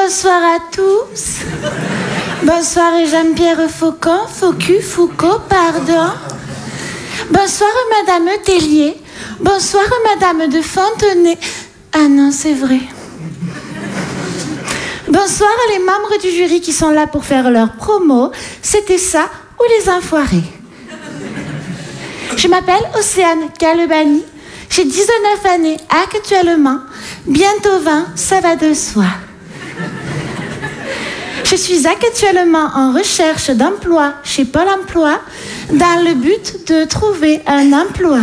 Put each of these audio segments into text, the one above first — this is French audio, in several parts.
Bonsoir à tous. Bonsoir Jean-Pierre Foucault, pardon. Bonsoir Madame Tellier. Bonsoir Madame de Fontenay. Ah non, c'est vrai. Bonsoir les membres du jury qui sont là pour faire leur promo. C'était ça ou les enfoirés. Je m'appelle Océane Calebani. J'ai 19 années actuellement. Bientôt 20, ça va de soi. Je suis actuellement en recherche d'emploi chez Pôle emploi dans le but de trouver un emploi.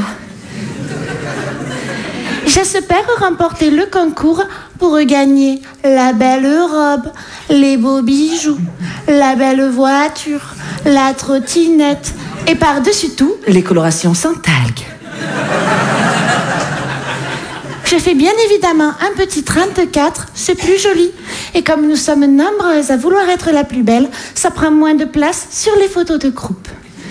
J'espère remporter le concours pour gagner la belle robe, les beaux bijoux, la belle voiture, la trottinette et par-dessus tout, les colorations sans algues. Je fais bien évidemment un petit 34, c'est plus joli. Et comme nous sommes nombreuses à vouloir être la plus belle, ça prend moins de place sur les photos de groupe.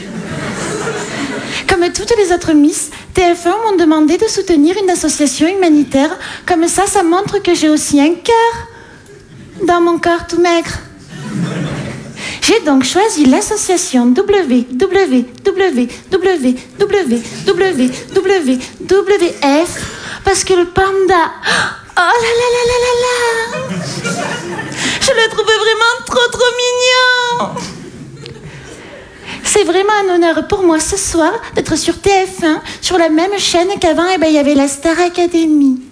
Comme toutes les autres Miss, TF1 m'ont demandé de soutenir une association humanitaire. Comme ça montre que j'ai aussi un cœur dans mon corps tout maigre. J'ai donc choisi l'association WWF parce que le panda, oh là là là là là là, je le trouve vraiment trop mignon. C'est vraiment un honneur pour moi ce soir d'être sur TF1, sur la même chaîne qu'avant, il y avait la Star Academy.